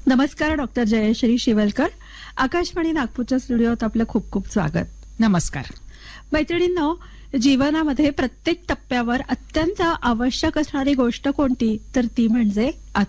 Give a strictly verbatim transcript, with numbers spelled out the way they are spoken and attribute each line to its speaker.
Speaker 1: नमस्कार डॉक्टर जयश्री शिवलकर. आकाशवाणी नागपूरच्या स्टुडिओत आपलं खूप खूप स्वागत.
Speaker 2: नमस्कार
Speaker 1: मैत्रिणींनो, जीवनामध्ये प्रत्येक टप्प्यावर अत्यंत आवश्यक असणारी गोष्ट कोणती तर ती म्हणजे